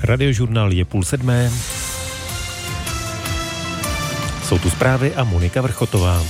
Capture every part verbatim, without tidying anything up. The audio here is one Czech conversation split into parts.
Radiožurnál je půl sedmé. Jsou tu zprávy a Monika Vrchotová.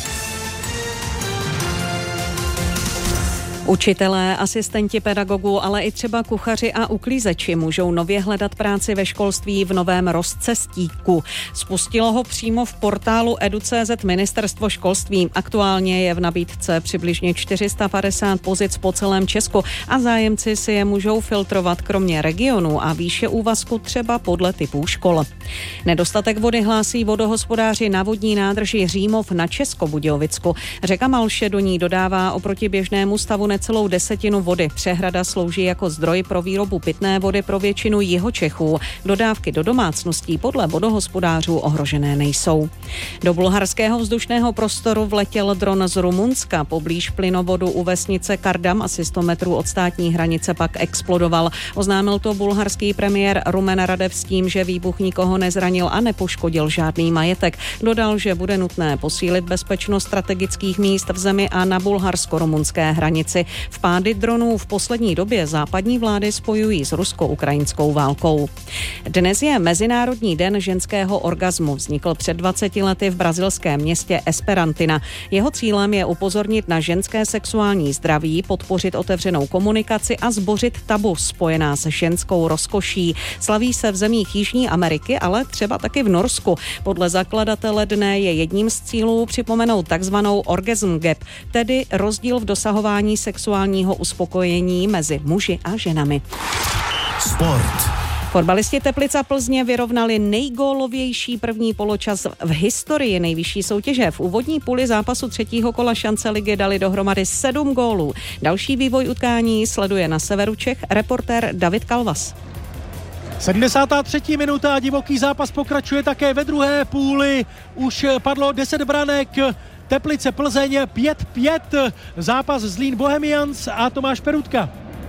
Učitelé, asistenti pedagogů, ale i třeba kuchaři a uklízeči můžou nově hledat práci ve školství v novém rozcestíku. Spustilo ho přímo v portálu edu tečka cé zet Ministerstvo školství. Aktuálně je v nabídce přibližně čtyři sta padesát pozic po celém Česku a zájemci si je můžou filtrovat kromě regionu a výše úvazku třeba podle typů škol. Nedostatek vody hlásí vodohospodáři na vodní nádrži Římov na Českobudějovicku. Řeka Malše do ní dodává oproti běžnému stavu necelou desetinu vody. Přehrada slouží jako zdroj pro výrobu pitné vody pro většinu Jihočechů. Dodávky do domácností podle vodohospodářů ohrožené nejsou. Do bulharského vzdušného prostoru vletěl dron z Rumunska. Poblíž plynovodu u vesnice Kardam, asi sto metrů od státní hranice, pak explodoval. Oznámil to bulharský premiér Rumen Radev s tím, že výbuch nikoho nezranil a nepoškodil žádný majetek. Dodal, že bude nutné posílit bezpečnost strategických míst v zemi a na bulharsko-rumunské hranici. Vpády dronů v poslední době západní vlády spojují s rusko-ukrajinskou válkou. Dnes je Mezinárodní den ženského orgazmu. Vznikl před dvaceti lety v brazilském městě Esperantina. Jeho cílem je upozornit na ženské sexuální zdraví, podpořit otevřenou komunikaci a zbořit tabu spojená s ženskou rozkoší. Slaví se v zemích Jižní Ameriky, ale třeba taky v Norsku. Podle zakladatele dne je jedním z cílů připomenout takzvanou orgasm gap, tedy rozdíl v dosahování sexuálního uspokojení mezi muži a ženami. Sport. Fotbalisti Teplic a Plzně vyrovnali nejgólovější první poločas v historii nejvyšší soutěže. V úvodní půli zápasu třetího kola šance ligy dali dohromady sedm gólů. Další vývoj utkání sleduje na severu Čech reportér David Kalvas. sedmdesátá třetí minuta a divoký zápas pokračuje také ve druhé půli. Už padlo deset branek. Teplice Plzeň pět pět. Zápas Zlín Bohemians a Tomáš Perutka.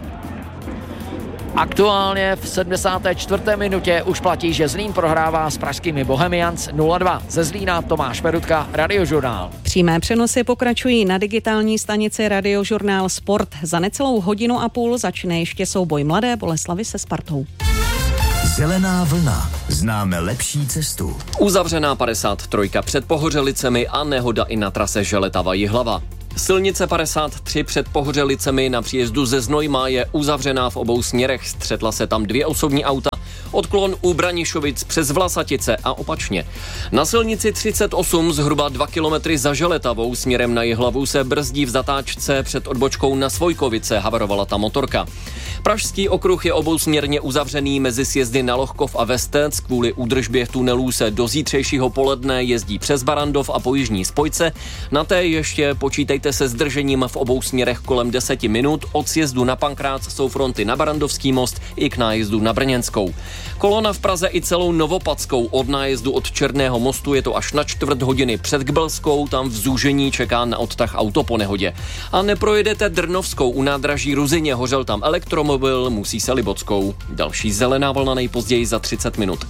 Aktuálně v sedmdesáté čtvrté minutě už platí, že Zlín prohrává s pražskými Bohemians nula dva. Ze Zlína Tomáš Perutka, Radiožurnál. Přímé přenosy pokračují na digitální stanici Radiožurnál Sport. Za necelou hodinu a půl začne ještě souboj Mladé Boleslavi se Spartou. Zelená vlna. Známe lepší cestu. Uzavřená padesát tři před Pohořelicemi a nehoda i na trase Želetava-Jihlava. Silnice padesát tři před Pohořelicemi na příjezdu ze Znojma je uzavřená v obou směrech. Střetla se tam dvě osobní auta. Odklon u Branišovic přes Vlasatice a opačně. Na silnici třicet osm zhruba dva kilometry za Želetavou směrem na Jihlavu se brzdí v zatáčce před odbočkou na Svojkovice. Havarovala ta motorka. Pražský okruh je obousměrně uzavřený mezi sjezdy na Lohkov a Vestec. Kvůli údržbě tunelů se do zítřejšího poledne jezdí přes Barandov a po jižní spojce. Na té ještě počítejte se zdržením v obou směrech kolem deseti minut. Od sjezdu na Pankrác jsou fronty na Barandovský most i k nájezdu na Brněnskou. Kolona v Praze i celou Novopadskou od nájezdu od Černého mostu je to až na čtvrt hodiny před Kbelskou, tam v zúžení čeká na odtah auto po nehodě. A neprojedete Drnovskou u nádraží Ruzyně, hořel tam elektromobil, musí se Libotskou. Další zelená vlna nejpozději za třicet minut.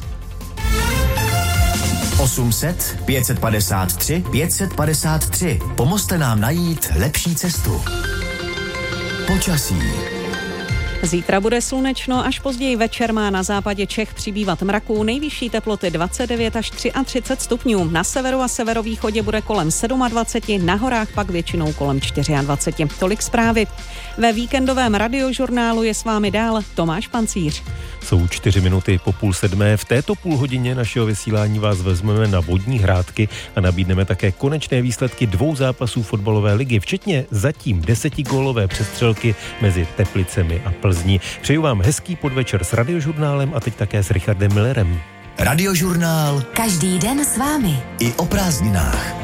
osm set, pět set padesát tři, pět set padesát tři. Pomozte nám najít lepší cestu. Počasí. Zítra bude slunečno, až později večer má na západě Čech přibývat mraků, nejvyšší teploty dvacet devět až třicet tři stupňů. Na severu a severovýchodě bude kolem dvacet sedm, na horách pak většinou kolem dvacet čtyři. Tolik zprávy. Ve víkendovém Radiožurnálu je s vámi dál Tomáš Pancíř. Jsou čtyři minuty po půl sedmé. V této půlhodině našeho vysílání vás vezmeme na vodní hrádky a nabídneme také konečné výsledky dvou zápasů fotbalové ligy, včetně zatím desetigólové přestřelky mezi Teplicemi a Plzní. Přeju vám hezký podvečer s Radiožurnálem a teď také s Richardem Millerem. Radiožurnál. Každý den s vámi. I o prázdninách.